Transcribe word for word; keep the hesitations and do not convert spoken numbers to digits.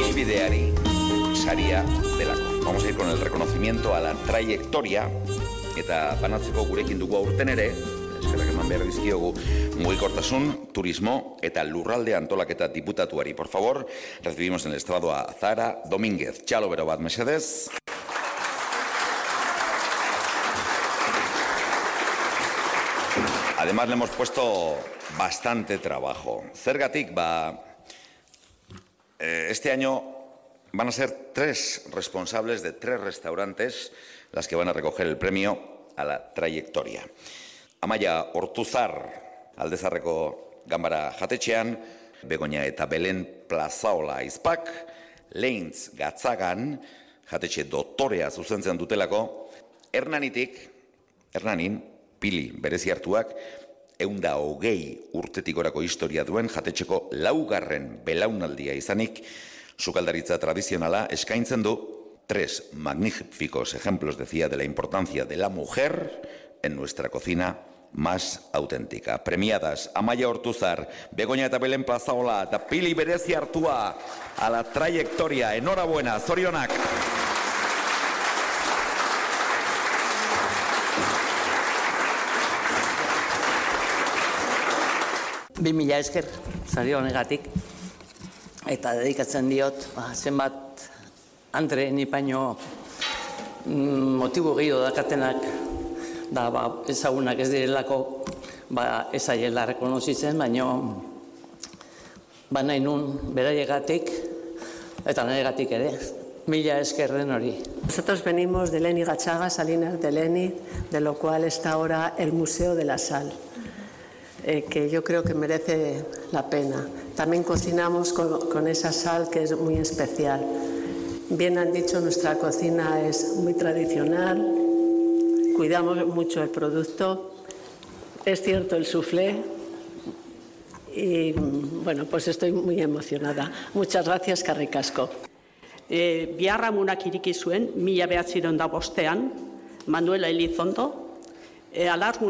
ibilbideari saria delako. Vamos a ir con el reconocimiento a la trayectoria eta banatzeko gurekin dugu aurten ere, eskerrak eman behar dizkiogu, mugikortasun, turismo eta lurralde antolaketa diputatuari. Por favor, recibimos en el estrado a Zahara Domínguez. Txalo bero bat, mesedez. Además, le hemos puesto bastante trabajo. Zergatik, ba, eh, este año van a ser tres responsables de tres restaurantes las que van a recoger el premio a la trayectoria. Amaia Ortuzar, Aldezarreko Ganbara jatetxean, Begoña eta Belen Plazaola Aizpak, Leintz Gatzagan, jatetxe doktorea zuzentzen dutelako, Hernanitik, Hernanin, Pili berezi hartuak, eunda hogei urtetik orako historia duen jatetxeko laugarren belaunaldia izanik, sukaldaritza tradizionala eskaintzen du tres magníficos ejemplos, decía, de la importancia de la mujer en nuestra cocina más auténtica. Premiadas Amaia Ortuzar, Begoña eta Belen Plazaola eta Pili berezi hartua a la trayectoria. Enhorabuena, zorionak! Bi mila esker, sari honegatik, eta dedikatzen diot, ba, zenbat Andre nipaino motibo gehiago dakatenak, da ba, ezagunak ez direlako, ba, ezaiela rekonozitzen, baino ba nahi nun beraiegatik, eta nahigatik ere, mila esker den hori. Nosotros venimos de Leni Gatzaga, Salinas de Leni, de lo cual está ahora el Museo de la Sal. Eh, que yo creo que merece la pena. También cocinamos con, con esa sal que es muy especial. Bien han dicho, nuestra cocina es muy tradicional, cuidamos mucho el producto, es cierto el soufflé y bueno, pues estoy muy emocionada. Muchas gracias, karrik asko. E, biharramunak iriki zuen, mila behatziron da bostean, Manuela Elizondo, e, alargun